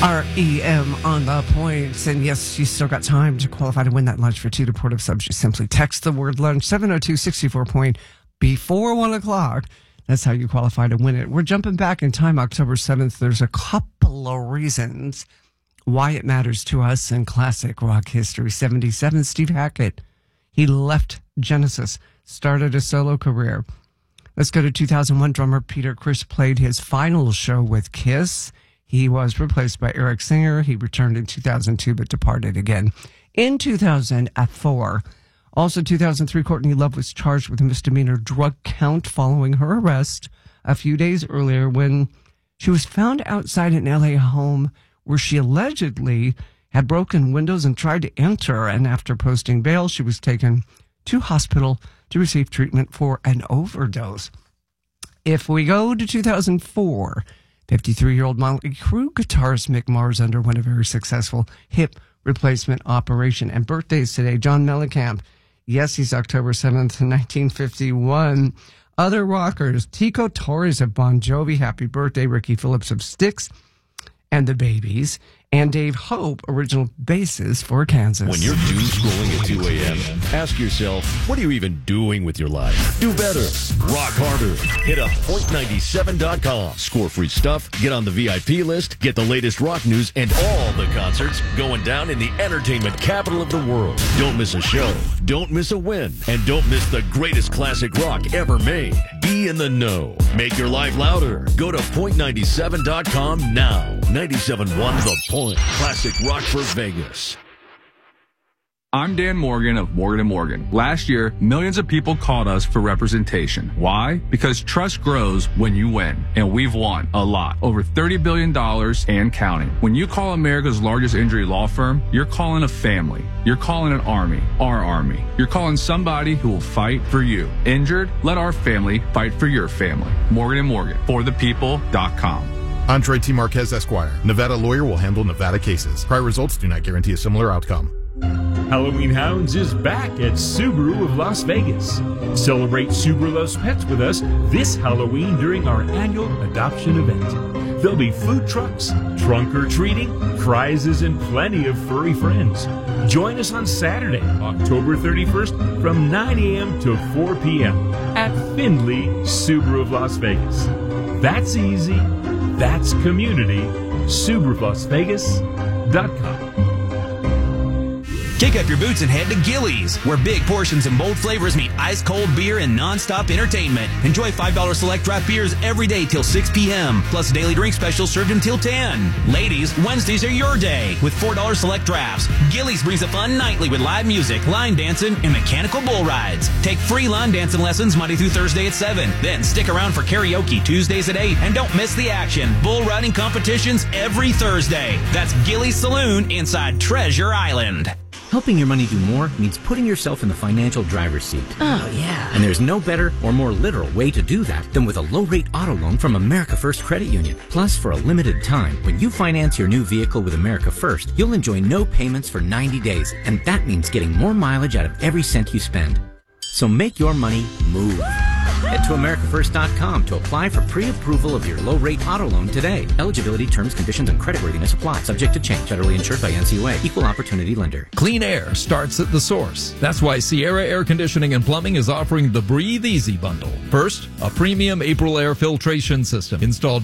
REM on the points. And yes, you still got time to qualify to win that lunch for two Deportive subs. You simply text the word lunch, 702-64-POINT, before 1 o'clock. That's how you qualify to win it. We're jumping back in time, October 7th. There's a couple of reasons why it matters to us in classic rock history. 77, Steve Hackett. He left Genesis, started a solo career. Let's go to 2001. Drummer Peter Criss played his final show with Kiss. He was replaced by Eric Singer. He returned in 2002, but departed again in 2004. Also, 2003, Courtney Love was charged with a misdemeanor drug count following her arrest a few days earlier when she was found outside an LA home where she allegedly had broken windows and tried to enter. And after posting bail, she was taken to hospital to receive treatment for an overdose. If we go to 2004, 53-year-old Motley Crue guitarist Mick Mars underwent a very successful hip replacement operation. And birthdays today, John Mellencamp. Yes, he's October 7th, 1951. Other rockers, Tico Torres of Bon Jovi, happy birthday. Ricky Phillips of Styx and the Babies. And Dave Hope, original bassist for Kansas. When you're doom scrolling at 2 a.m., ask yourself, what are you even doing with your life? Do better. Rock harder. Hit up point97.com. Score free stuff, get on the VIP list, get the latest rock news, and all the concerts going down in the entertainment capital of the world. Don't miss a show. Don't miss a win. And don't miss the greatest classic rock ever made. Be in the know. Make your life louder. Go to point97.com now. 97.1 The Point. Classic rock for Vegas. I'm Dan Morgan of Morgan & Morgan. Last year, millions of people called us for representation. Why? Because trust grows when you win. And we've won a lot. Over $30 billion and counting. When you call America's largest injury law firm, you're calling a family. You're calling an army. Our army. You're calling somebody who will fight for you. Injured? Let our family fight for your family. Morgan & Morgan. ForThePeople.com. Andre T. Marquez, Esquire. Nevada lawyer will handle Nevada cases. Prior results do not guarantee a similar outcome. Halloween Hounds is back at Subaru of Las Vegas. Celebrate Subaru Loves Pets with us this Halloween during our annual adoption event. There'll be food trucks, trunk or treating, prizes, and plenty of furry friends. Join us on Saturday, October 31st from 9 a.m. to 4 p.m. at Findlay Subaru of Las Vegas. That's easy. That's community. SubaruLasVegas.com. Kick up your boots and head to Gillies, where big portions and bold flavors meet ice-cold beer and non-stop entertainment. Enjoy $5 select draft beers every day till 6 p.m., plus daily drink specials served until 10. Ladies, Wednesdays are your day with $4 select drafts. Gillies brings a fun nightly with live music, line dancing, and mechanical bull rides. Take free line dancing lessons Monday through Thursday at 7. Then stick around for karaoke Tuesdays at 8. And don't miss the action. Bull riding competitions every Thursday. That's Gillies Saloon inside Treasure Island. Helping your money do more means putting yourself in the financial driver's seat. Oh, yeah. And there's no better or more literal way to do that than with a low-rate auto loan from America First Credit Union. Plus, for a limited time, when you finance your new vehicle with America First, you'll enjoy no payments for 90 days. And that means getting more mileage out of every cent you spend. So make your money move. Head to AmericaFirst.com to apply for pre-approval of your low-rate auto loan today. Eligibility, terms, conditions, and creditworthiness apply. Subject to change. Federally insured by NCUA. Equal opportunity lender. Clean air starts at the source. That's why Sierra Air Conditioning and Plumbing is offering the Breathe Easy Bundle. First, a premium April air filtration system installed